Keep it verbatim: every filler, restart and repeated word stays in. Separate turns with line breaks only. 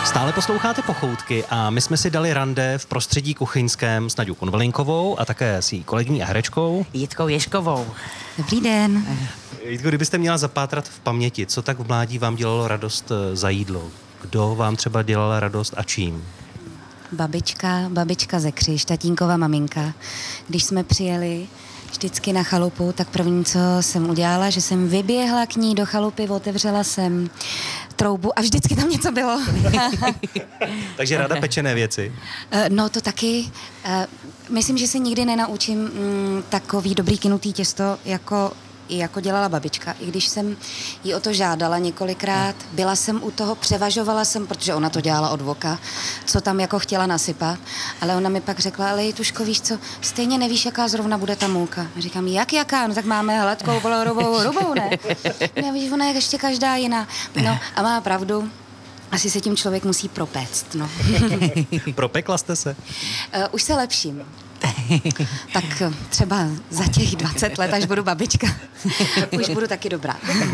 Stále posloucháte Pochoutky a my jsme si dali rande v prostředí kuchyňském s Naďou Konvalinkovou a také s její kolegyní a herečkou
Jitkou Ježkovou.
Dobrý den.
Jitko, kdybyste měla zapátrat v paměti, co tak v mládí vám dělalo radost za jídlo? Kdo vám třeba dělal radost a čím?
Babička, babička ze Křiž, tatínkova maminka. Když jsme přijeli vždycky na chalupu, tak první, co jsem udělala, že jsem vyběhla k ní do chalupy, otevřela jsem troubu a vždycky tam něco bylo.
Takže ráda pečené věci?
No to taky. Myslím, že se nikdy nenaučím mm, takový dobrý kynutý těsto, jako i jako dělala babička. I když jsem jí o to žádala několikrát, byla jsem u toho, převažovala jsem, protože ona to dělala od voka, co tam jako chtěla nasypat, ale ona mi pak řekla, ale Jituško, víš co, stejně nevíš, jaká zrovna bude ta mouka. A říkám, jak jaká? No tak máme hladkou kolorovou rubou, ne? Já víš, ona je ještě každá jiná. No a má pravdu. Asi se tím člověk musí propéct, no.
Propekla jste se?
Uh, už se lepším. Tak třeba za těch dvacet let, až budu babička, už budu taky dobrá.